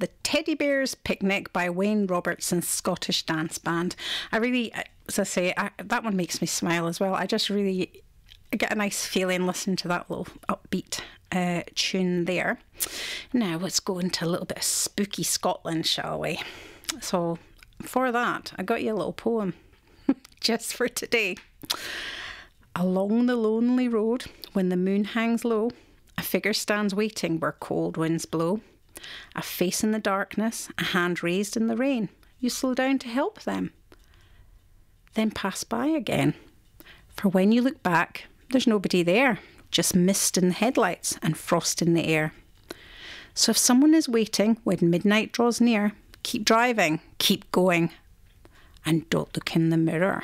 The Teddy Bears Picnic by Wayne Robertson's Scottish Dance Band. As I say, that one makes me smile as well. I get a nice feeling listening to that little upbeat tune there. Now let's go into a little bit of spooky Scotland, shall we? So for that, I got you a little poem just for today. Along the lonely road, when the moon hangs low, a figure stands waiting where cold winds blow. A face in the darkness, a hand raised in the rain. You slow down to help them, then pass by again. For when you look back, there's nobody there, just mist in the headlights and frost in the air. So if someone is waiting when midnight draws near, keep driving, keep going, and don't look in the mirror.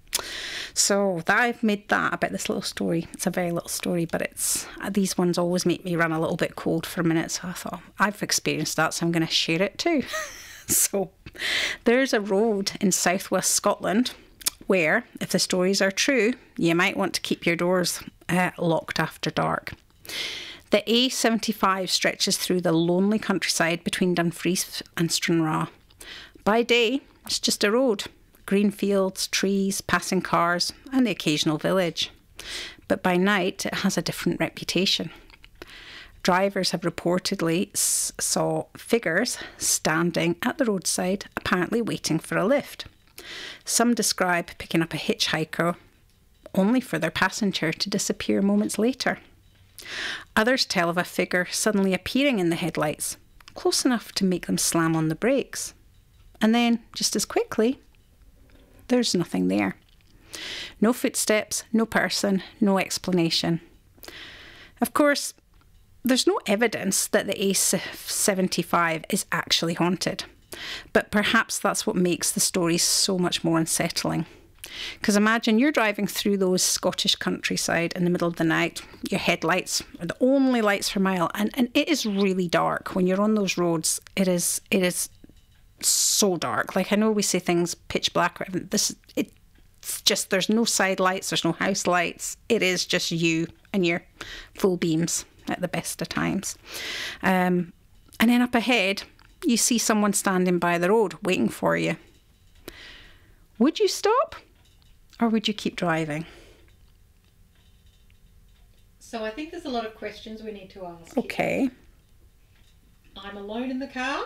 So I've made that about this little story. It's a very little story, but these ones always make me run a little bit cold for a minute. So I thought, I've experienced that, so I'm going to share it too. So there's a road in southwest Scotland where, if the stories are true, you might want to keep your doors locked after dark. The A75 stretches through the lonely countryside between Dumfries and Stranraer. By day, it's just a road. Green fields, trees, passing cars, and the occasional village. But by night, it has a different reputation. Drivers have reportedly saw figures standing at the roadside, apparently waiting for a lift. Some describe picking up a hitchhiker, only for their passenger to disappear moments later. Others tell of a figure suddenly appearing in the headlights, close enough to make them slam on the brakes. And then, just as quickly, there's nothing there. No footsteps, no person, no explanation. Of course, there's no evidence that the A75 is actually haunted, but perhaps that's what makes the stories so much more unsettling. Because imagine you're driving through those Scottish countryside in the middle of the night, your headlights are the only lights for a mile, and it is really dark. When you're on those roads, it is so dark. Like, I know we say things pitch black, it's just, there's no side lights, there's no house lights. It is just you and your full beams at the best of times. And then up ahead, you see someone standing by the road waiting for you. Would you stop or would you keep driving? So I think there's a lot of questions we need to ask. Okay. Here. I'm alone in the car.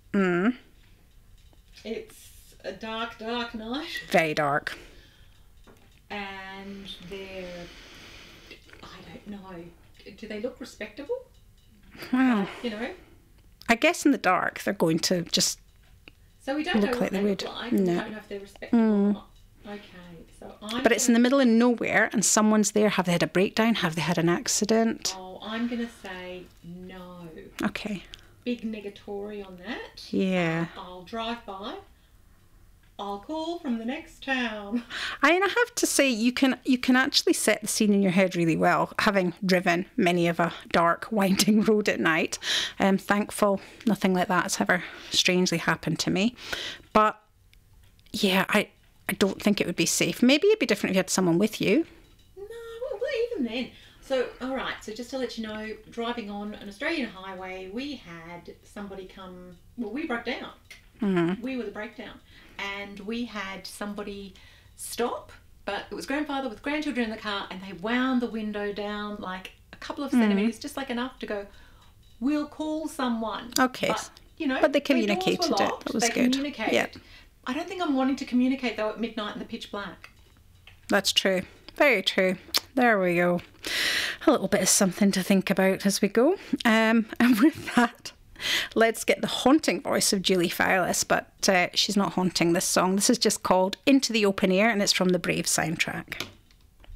It's a dark, dark night. Very dark. And I don't know, do they look respectable? Well, I guess in the dark they're going to just so we don't know look what like they would. Like. No. We don't know if they're respectable or not. Okay, so but it's in the middle of nowhere and someone's there. Have they had a breakdown? Have they had an accident? Oh, I'm going to say no. Okay. Big negatory on that. Yeah. I'll drive by. I'll call from the next town. I have to say, you can actually set the scene in your head really well, having driven many of a dark, winding road at night. I'm thankful nothing like that has ever strangely happened to me. But yeah, I don't think it would be safe. Maybe it'd be different if you had someone with you. No, well, even then. So, all right, so just to let you know, driving on an Australian highway, we had somebody come, well, we broke down. Mm-hmm. We were the breakdown. And we had somebody stop, but it was grandfather with grandchildren in the car, and they wound the window down like a couple of centimetres, just like enough to go, we'll call someone. Okay. But, but they communicated it. That was good. Communicated. Yeah. I don't think I'm wanting to communicate, though, at midnight in the pitch black. That's true. Very true. There we go. A little bit of something to think about as we go. And with that, let's get the haunting voice of Julie Fowlis, but she's not haunting this song. This is just called Into the Open Air, and it's from the Brave soundtrack.